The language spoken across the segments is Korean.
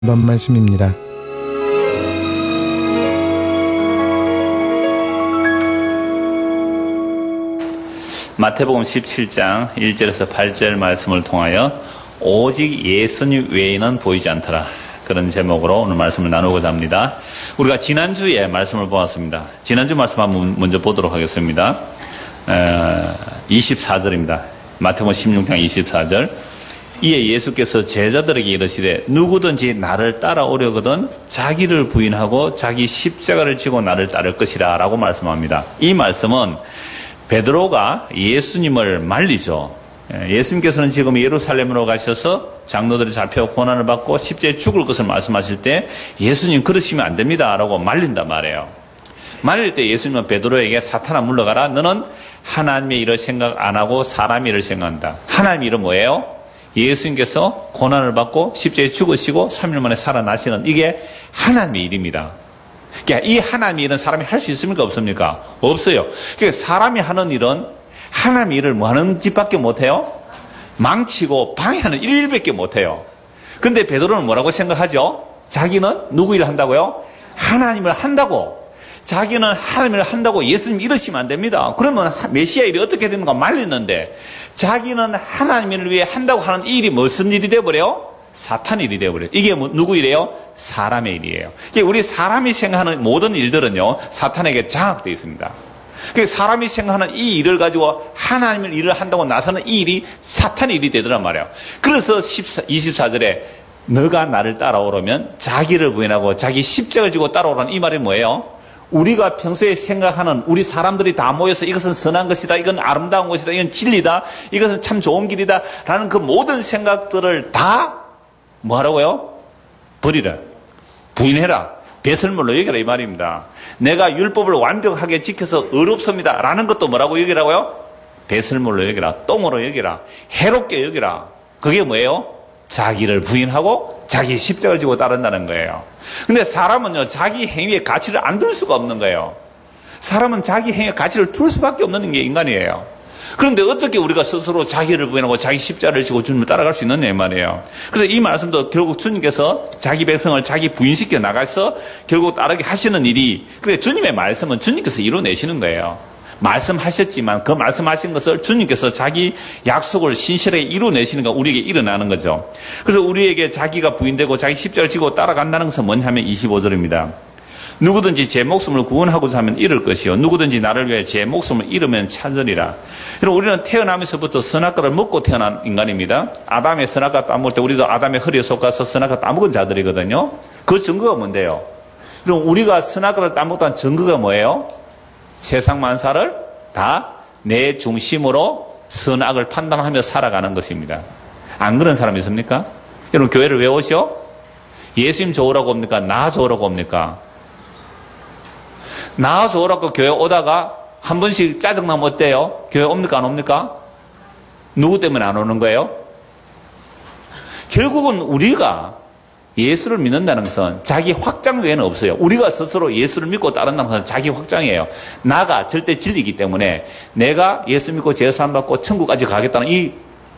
번 말씀입니다. 마태복음 17장 1절에서 8절 말씀을 통하여 오직 예수님 외에는 보이지 않더라. 그런 제목으로 오늘 말씀을 나누고자 합니다. 우리가 지난주에 말씀을 보았습니다. 지난주 말씀 한번 먼저 보도록 하겠습니다. 24절입니다. 마태복음 16장 24절. 이에 예수께서 제자들에게 이르시되 누구든지 나를 따라오려거든 자기를 부인하고 자기 십자가를 지고 나를 따를 것이라 라고 말씀합니다. 이 말씀은 베드로가 예수님을 말리죠. 예수님께서는 지금 예루살렘으로 가셔서 장로들이 잡혀 고난을 받고 십자가에 죽을 것을 말씀하실 때 예수님 그러시면 안 됩니다 라고 말린단 말이에요. 말릴 때 예수님은 베드로에게 사탄아 물러가라. 너는 하나님의 일을 생각 안 하고 사람의 일을 생각한다. 하나님의 일은 뭐예요? 예수님께서 고난을 받고 십자가에 죽으시고 3일 만에 살아나시는 이게 하나님의 일입니다. 그러니까 이 하나님의 일은 사람이 할 수 있습니까? 없습니까? 없어요. 그러니까 사람이 하는 일은 하나님의 일을 뭐 하는 짓밖에 못해요? 망치고 방해하는 일밖에 못해요. 그런데 베드로는 뭐라고 생각하죠? 자기는 누구 일을 한다고요? 하나님을 한다고. 자기는 하나님을 한다고 예수님 이러시면 안 됩니다. 그러면 메시아 일이 어떻게 되는가 말리는데 자기는 하나님 일을 위해 한다고 하는 이 일이 무슨 일이 되어버려요? 사탄 일이 되어버려요. 이게 누구 일이에요? 사람의 일이에요. 우리 사람이 생각하는 모든 일들은요 사탄에게 장악되어 있습니다. 사람이 생각하는 이 일을 가지고 하나님의 일을 한다고 나서는 이 일이 사탄의 일이 되더란 말이에요. 그래서 24절에 너가 나를 따라오려면 자기를 부인하고 자기 십자가를 지고 따라오라는 이 말이 뭐예요? 우리가 평소에 생각하는 우리 사람들이 다 모여서 이것은 선한 것이다, 이건 아름다운 것이다, 이건 진리다, 이것은 참 좋은 길이다 라는 그 모든 생각들을 다 뭐하라고요? 버리라. 부인해라. 배설물로 여기라 이 말입니다. 내가 율법을 완벽하게 지켜서 의롭습니다 라는 것도 뭐라고 여기라고요? 배설물로 여기라. 똥으로 여기라. 해롭게 여기라. 그게 뭐예요? 자기를 부인하고 자기 십자가를 지고 따른다는 거예요. 근데 사람은요 자기 행위에 가치를 안 둘 수가 없는 거예요. 사람은 자기 행위에 가치를 둘 수밖에 없는 게 인간이에요. 그런데 어떻게 우리가 스스로 자기를 부인하고 자기 십자가를 지고 주님을 따라갈 수 있느냐 이 말이에요. 그래서 이 말씀도 결국 주님께서 자기 백성을 자기 부인시켜 나가서 결국 따르게 하시는 일이, 그래 주님의 말씀은 주님께서 이루어내시는 거예요. 말씀하셨지만 그 말씀하신 것을 주님께서 자기 약속을 신실하게 이루어내시는 거 우리에게 일어나는 거죠. 그래서 우리에게 자기가 부인되고 자기 십자가를 지고 따라간다는 것은 뭐냐면 25절입니다. 누구든지 제 목숨을 구원하고자 하면 잃을 것이요 누구든지 나를 위해 제 목숨을 잃으면 찾으리라. 여러분 우리는 태어나면서부터 선악과를 먹고 태어난 인간입니다. 아담의 선악과 따먹을 때 우리도 아담의 허리에 속아서 선악과 따먹은 자들이거든요. 그 증거가 뭔데요? 그럼 우리가 선악과를 따먹던 증거가 뭐예요? 세상 만사를 다 내 중심으로 선악을 판단하며 살아가는 것입니다. 안 그런 사람 있습니까? 여러분 교회를 왜 오시오? 예수님 좋으라고 옵니까? 나 좋으라고 옵니까? 나 좋으라고 교회 오다가 한 번씩 짜증나면 어때요? 교회 옵니까 안 옵니까? 누구 때문에 안 오는 거예요? 결국은 우리가 예수를 믿는다는 것은 자기 확장 외에는 없어요. 우리가 스스로 예수를 믿고 따른다는 것은 자기 확장이에요. 나가 절대 진리이기 때문에 내가 예수 믿고 제사함 받고 천국까지 가겠다는 이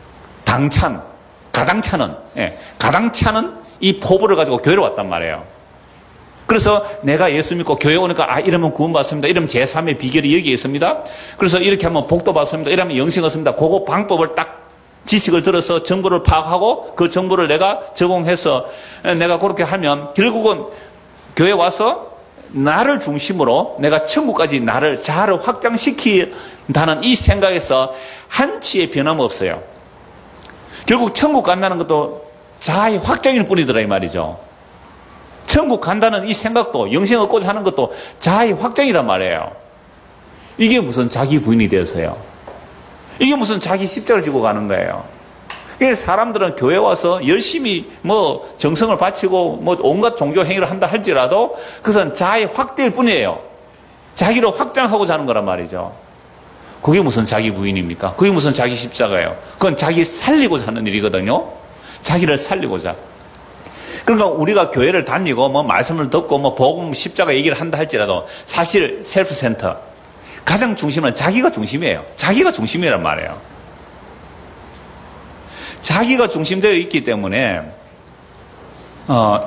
가당차는 이 포부를 가지고 교회로 왔단 말이에요. 그래서 내가 예수 믿고 교회 오니까 이러면 구원받습니다. 이러면 제3의 비결이 여기에 있습니다. 그래서 이렇게 하면 복도 받습니다. 이러면 영생 얻습니다. 그거 방법을 딱 지식을 들어서 정보를 파악하고 그 정보를 내가 적용해서 내가 그렇게 하면 결국은 교회 와서 나를 중심으로 내가 천국까지 나를 자아를 확장시킨다는 이 생각에서 한치의 변함없어요. 결국 천국 간다는 것도 자아의 확장일 뿐이더라 이 말이죠. 천국 간다는 이 생각도 영생 얻고자 하는 것도 자아의 확장이란 말이에요. 이게 무슨 자기 부인이 되어서요. 이게 무슨 자기 십자가를 지고 가는 거예요. 사람들은 교회 와서 열심히 정성을 바치고 온갖 종교 행위를 한다 할지라도 그것은 자아의 확대일 뿐이에요. 자기로 확장하고자 하는 거란 말이죠. 그게 무슨 자기 부인입니까? 그게 무슨 자기 십자가예요. 그건 자기 살리고자 하는 일이거든요. 자기를 살리고자. 그러니까 우리가 교회를 다니고 말씀을 듣고 복음 십자가 얘기를 한다 할지라도 사실 셀프 센터 가장 중심은 자기가 중심이에요. 자기가 중심이란 말이에요. 자기가 중심되어 있기 때문에